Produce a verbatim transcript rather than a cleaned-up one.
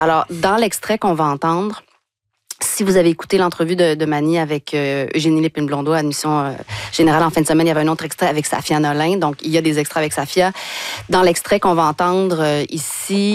Alors, dans l'extrait qu'on va entendre, si vous avez écouté l'entrevue de, de Mani avec euh, Eugénie Lépine-Blondeau à Admission euh, Générale en fin de semaine, il y avait un autre extrait avec Safia Nolin. Donc, il y a des extraits avec Safia. Dans l'extrait qu'on va entendre euh, ici,